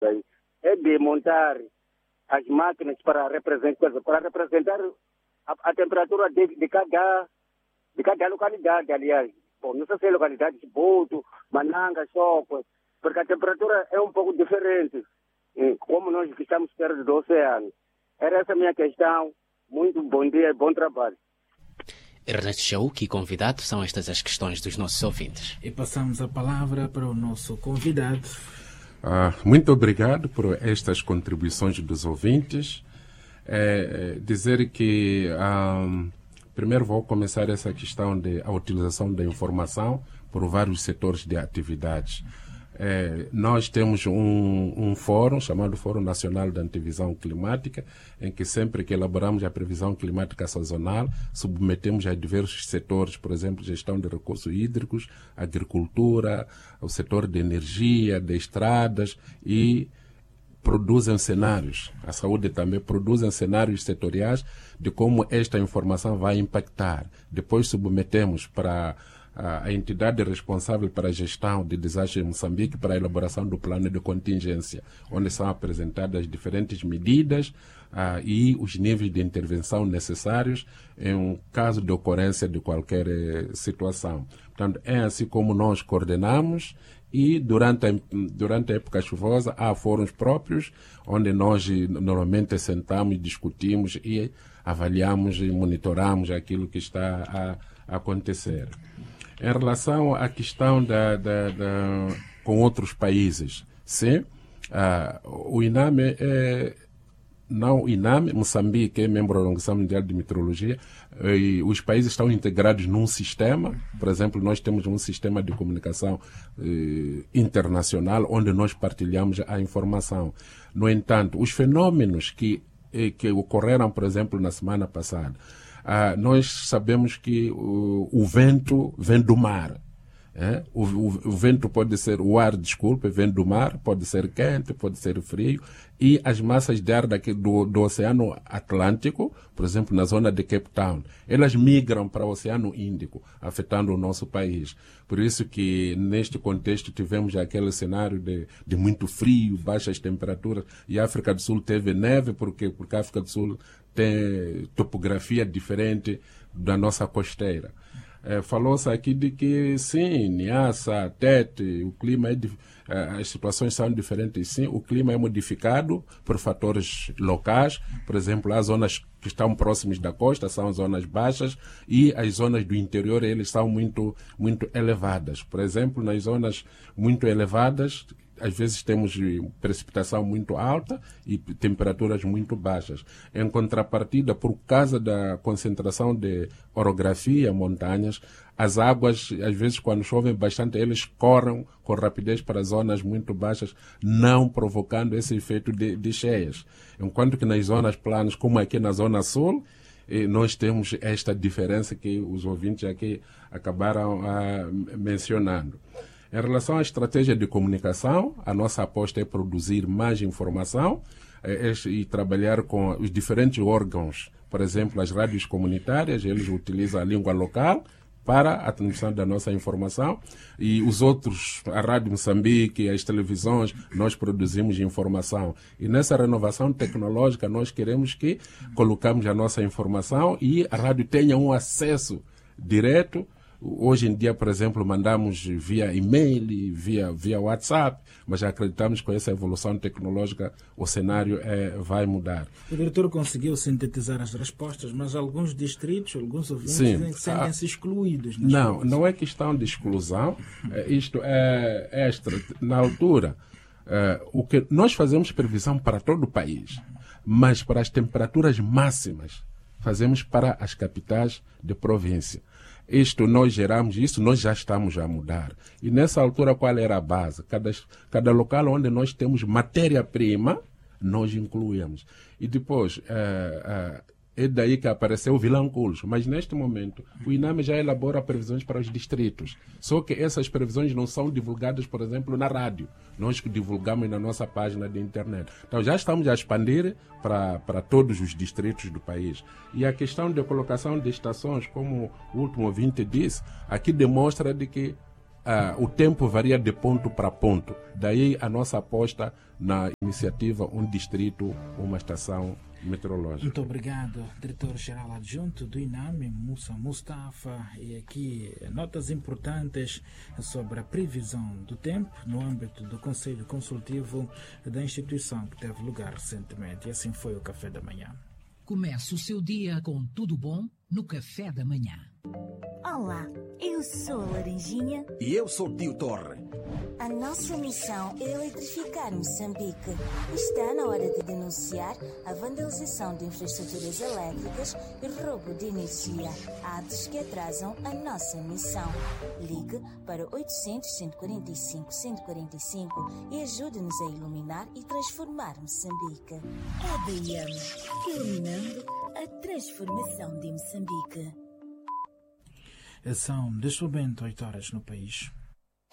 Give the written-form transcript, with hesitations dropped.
aí, é de montar as máquinas para representar a temperatura de cada localidade, aliás. Bom, não sei se é localidade de Boto, Mananga, Choco, porque a temperatura é um pouco diferente, como nós que estamos perto do oceano. Era essa a minha questão. Muito bom dia e bom trabalho. Ernesto Chauque, convidado, são estas as questões dos nossos ouvintes. E passamos a palavra para o nosso convidado. Muito obrigado por estas contribuições dos ouvintes. Dizer que primeiro vou começar essa questão da utilização da informação por vários setores de atividades. Nós temos um fórum chamado Fórum Nacional de Antevisão Climática, em que sempre que elaboramos a previsão climática sazonal, submetemos a diversos setores, por exemplo, gestão de recursos hídricos, agricultura, o setor de energia, de estradas, e produzem cenários. A saúde também produzem cenários setoriais de como esta informação vai impactar. Depois submetemos para a entidade responsável para a gestão de desastres em Moçambique para a elaboração do plano de contingência, onde são apresentadas diferentes medidas e os níveis de intervenção necessários em caso de ocorrência de qualquer situação. Portanto, é assim como nós coordenamos, e durante a época chuvosa há fóruns próprios onde nós normalmente sentamos, discutimos e avaliamos e monitoramos aquilo que está a acontecer. Em relação à questão com outros países, sim, o INAME Moçambique é membro da Organização Mundial de Meteorologia, e os países estão integrados num sistema. Por exemplo, nós temos um sistema de comunicação internacional onde nós partilhamos a informação. No entanto, os fenômenos que ocorreram, por exemplo, na semana passada, nós sabemos que o vento vem do mar. O vento pode ser, vem do mar, pode ser quente, pode ser frio, e as massas de ar do Oceano Atlântico, por exemplo, na zona de Cape Town, elas migram para o Oceano Índico, afetando o nosso país. Por isso que, neste contexto, tivemos aquele cenário de muito frio, baixas temperaturas, e a África do Sul teve neve, porque a África do Sul tem topografia diferente da nossa costeira. Falou-se aqui de que, sim, Niassa, Tete, o clima as situações são diferentes. Sim, o clima é modificado por fatores locais. Por exemplo, as zonas que estão próximas da costa são zonas baixas, e as zonas do interior eles são muito, muito elevadas. Por exemplo, nas zonas muito elevadas, às vezes temos precipitação muito alta e temperaturas muito baixas. Em contrapartida, por causa da concentração de orografia, montanhas, as águas, às vezes, quando chovem bastante, eles correm com rapidez para zonas muito baixas, não provocando esse efeito de cheias. Enquanto que nas zonas planas, como aqui na Zona Sul, nós temos esta diferença que os ouvintes aqui acabaram mencionando. Em relação à estratégia de comunicação, a nossa aposta é produzir mais informação e trabalhar com os diferentes órgãos. Por exemplo, as rádios comunitárias, eles utilizam a língua local para a transmissão da nossa informação, e os outros, a Rádio Moçambique, as televisões, nós produzimos informação. E nessa renovação tecnológica, nós queremos que colocamos a nossa informação e a rádio tenha um acesso direto. Hoje em dia, por exemplo, mandamos via e-mail, via WhatsApp, mas acreditamos que com essa evolução tecnológica o cenário vai mudar. O diretor conseguiu sintetizar as respostas, mas alguns distritos, alguns ouvintes sentem-se excluídos. Não é questão de exclusão. Isto é extra. Na altura, o que nós fazemos previsão para todo o país, mas para as temperaturas máximas fazemos para as capitais de província. Nós geramos isso, nós já estamos a mudar. E nessa altura, qual era a base? Cada local onde nós temos matéria-prima, nós incluímos. E depois, é daí que apareceu o Vilanculos. Mas neste momento, o INAME já elabora previsões para os distritos. Só que essas previsões não são divulgadas, por exemplo, na rádio. Nós que divulgamos na nossa página de internet. Então já estamos a expandir para todos os distritos do país. E a questão de colocação de estações, como o último ouvinte disse, aqui demonstra de que o tempo varia de ponto para ponto. Daí a nossa aposta na iniciativa Um Distrito, Uma Estação Meteorológica. Muito obrigado, diretor-geral adjunto do INAME, Musa Mustafa. E aqui notas importantes sobre a previsão do tempo no âmbito do Conselho Consultivo da instituição que teve lugar recentemente. E assim foi o Café da Manhã. Comece o seu dia com tudo bom no Café da Manhã. Olá, eu sou a Laranjinha. E eu sou o Tio Torre. A nossa missão é eletrificar Moçambique. Está na hora de denunciar a vandalização de infraestruturas elétricas e roubo de energia, atos que atrasam a nossa missão. Ligue para 800-145-145 e ajude-nos a iluminar e transformar Moçambique. EDM, iluminando a transformação de Moçambique. São, neste momento, 8 horas no país.